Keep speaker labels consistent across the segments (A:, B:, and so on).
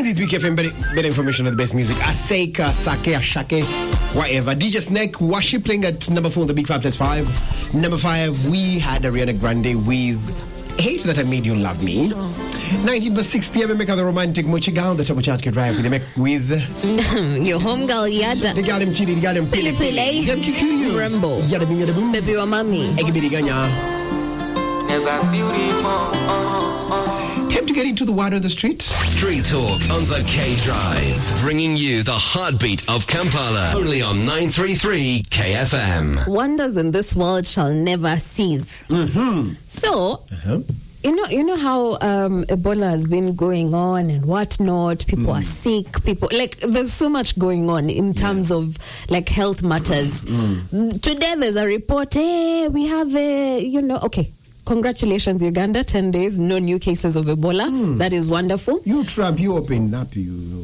A: 93 KFM, better information of the best music. Aseka, Sake, Ashake, whatever. DJ Snake, was she playing at number 4 on the Big 5+5? Number 5, we had Ariana Grande with Hate That I Made You Love Me. 19:06 p.m. Make the romantic Mochigal, the top chart could drive with
B: your home girl Yada.
A: The Galim Chili, the Galim Pili,
B: Rambo,
A: Yada Boom,
B: baby or mommy.
A: Egibidi Ganya. Time to get into the word of the street.
C: Street Talk on the K Drive, bringing you the heartbeat of Kampala. Only on 933 KFM.
B: Wonders in this world shall never cease. So, you know how Ebola has been going on and whatnot. People are sick. People there's so much going on in terms of health matters. Today there's a report. Hey, we have Congratulations, Uganda. 10 days, no new cases of Ebola. That is wonderful.
A: You, Trump, you opened up.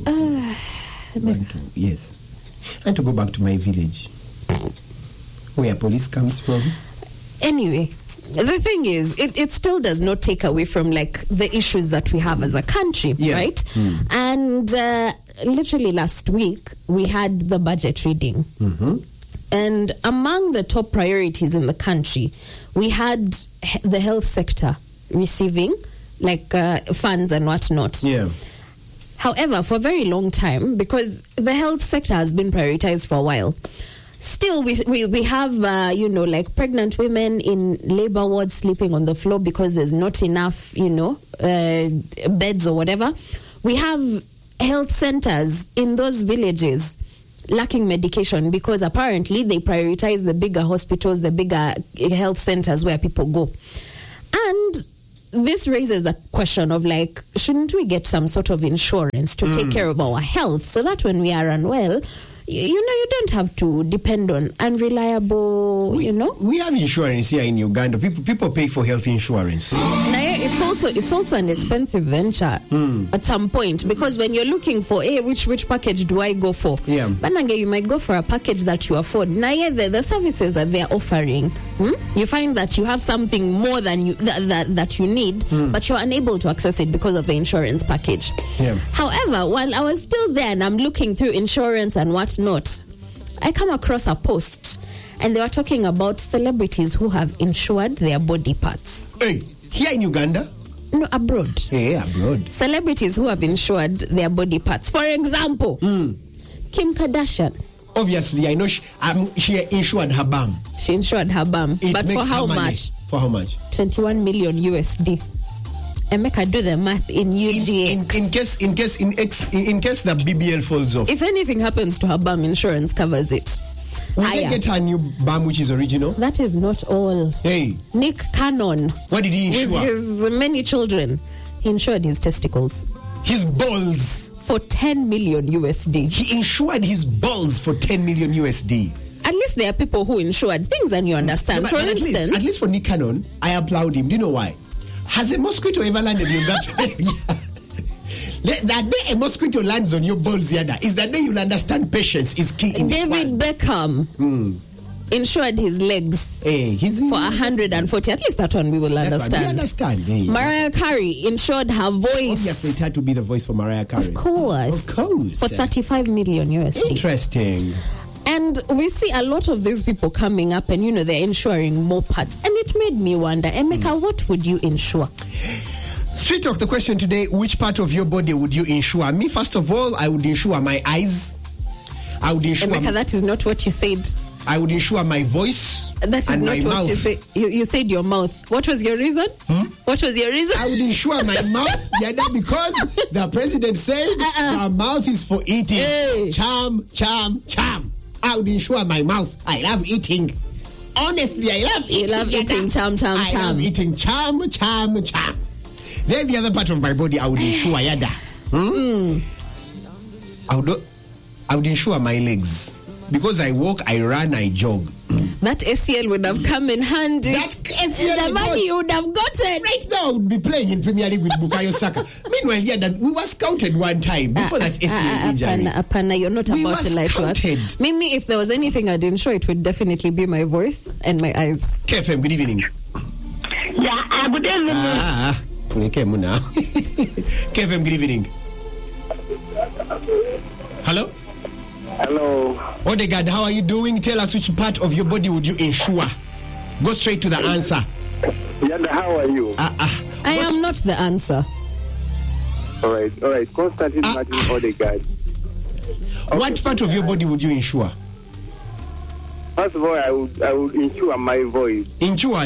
A: Yes. And to go back to my village, where police comes from.
B: Anyway, the thing is, it still does not take away from the issues that we have as a country, right? And literally last week, we had the budget reading. And among the top priorities in the country, we had the health sector receiving funds and whatnot.
A: Yeah.
B: However, for a very long time, because the health sector has been prioritized for a while, still we have pregnant women in labor wards sleeping on the floor because there's not enough beds or whatever. We have health centers in those villages lacking medication because apparently they prioritize the bigger hospitals, the bigger health centers where people go. And this raises a question of shouldn't we get some sort of insurance to take care of our health so that when we are unwell, you don't have to depend on unreliable,
A: We have insurance here in Uganda. People pay for health insurance.
B: It's also an expensive venture at some point because when you're looking for which package do I go for?
A: Yeah.
B: Banange, you might go for a package that you afford. Now, the services that they're offering, you find that you have something more than that you need, but you're unable to access it because of the insurance package.
A: Yeah.
B: However, while I was still there and I'm looking through insurance and whatnot, I come across a post and they were talking about celebrities who have insured their body parts.
A: Hey, here in Uganda?
B: No, abroad.
A: Hey, abroad.
B: Celebrities who have insured their body parts. For example, Kim Kardashian.
A: Obviously, I know she insured her bum.
B: She insured her bum.
A: It
B: but
A: makes
B: for how
A: her money.
B: much?
A: For how much?
B: 21 million USD. And make her do the math in UGX.
A: In case the BBL falls off.
B: If anything happens to her bum, insurance covers it.
A: Will they get her new bum which is original?
B: That is not all.
A: Hey.
B: Nick Cannon.
A: What did he insure?
B: With his many children. He insured his testicles.
A: His balls.
B: For 10 million USD.
A: He insured his balls for 10 million USD.
B: At least there are people who insured things and you understand.
A: No,
B: for instance,
A: at least for Nick Cannon, I applaud him. Do you know why? Has a mosquito ever landed in that area? That day a mosquito lands on your balls, Yada, is that day you'll understand patience is key in
B: David
A: this
B: Beckham insured his legs for 140. At least that one we will understand.
A: We understand. Hey.
B: Mariah Carey insured her voice.
A: Obviously, it had to be the voice for Mariah Carey.
B: Of course.
A: For
B: 35 million USD.
A: Interesting.
B: And we see a lot of these people coming up and, they're insuring more parts. And it made me wonder, Emeka, what would you insure?
A: Street Talk, the question today, which part of your body would you insure? Me, first of all, I would insure my eyes. I would insure...
B: Emeka, that is not what you said.
A: I would insure my voice.
B: That is
A: and
B: not
A: my
B: what
A: mouth.
B: you said. You said your mouth. What was your reason? What was your reason?
A: I would insure my mouth, because the president said our mouth is for eating.
B: Hey.
A: Charm. I would insure my mouth. I love eating. Honestly, I love eating.
B: You love eating charm.
A: I love eating charm. Then the other part of my body, I would insure Yada. I would insure my legs. Because I walk, I run, I jog.
B: That ACL would have come in handy.
A: That ACL
B: the money you would have gotten.
A: Right now, I would be playing in Premier League with Bukayo Saka. Meanwhile, we were scouted one time before that ACL injury.
B: Apana, you're not about to lie to us. Mimi, if there was anything I'd insure, it would definitely be my voice and my eyes.
A: KFM, good evening.
D: Yeah, good evening.
A: KFM, good evening. Hello?
D: Hello.
A: Odegaard, how are you doing? Tell us which part of your body would you insure? Go straight to the answer.
D: Yada, how are you?
B: I am not the answer.
D: All right. Constantine Martin Odegaard.
A: What part of your body would you insure?
D: First of all, I would insure my voice.
A: Insure?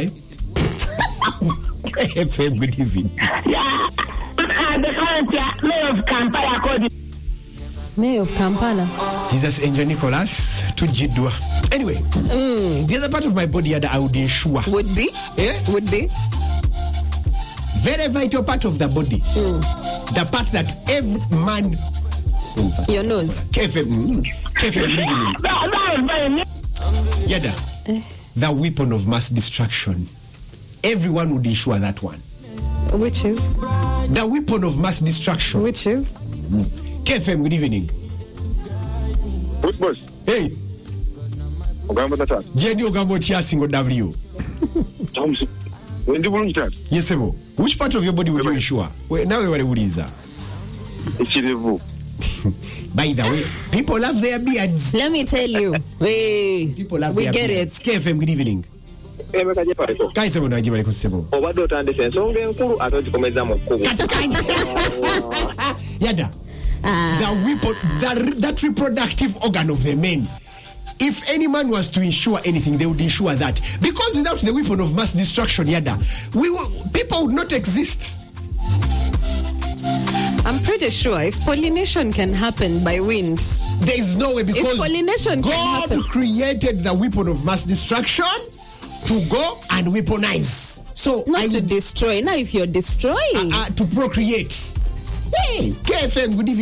A: FM, good evening.
E: Yeah. The current mayor of Kampala.
B: Mayor of Kampala.
A: Jesus Angel Nicholas to Jidwa. Anyway, the other part of my body that I would insure
B: Would be? Would be?
A: very vital part of the body. The part that every man.
B: Your nose.
A: KFM, Yada. The weapon of mass destruction. Everyone would insure that one.
B: Which is?
A: The weapon of mass destruction.
B: Which is?
A: KFM, good evening.
D: Good boss.
A: Hey.
D: Ogamba tata.
A: Jendi Ogambo Tia Single W.
D: When do you start?
A: Yes, sir. Which part of your body would you insure? Now we are By the way, people love their beards.
B: Let me tell you.
A: People love
B: we
A: their
B: get
A: beards.
B: it.
A: KFM, good evening. Kaisebo na ajibale kusebo.
D: Obado tandise ensonga enkulu atogikomeza mu kkubo.
A: Yada. The weapon, that reproductive organ of the men. If any man was to insure anything, they would insure that. Because without the weapon of mass destruction, Yada, people would not exist.
B: I'm pretty sure if pollination can happen by wind,
A: there is no way, because
B: if pollination
A: God
B: can happen,
A: created the weapon of mass destruction to go and weaponize. So
B: not to destroy. Now, if you're destroying,
A: to procreate. Hey, KFM, good evening.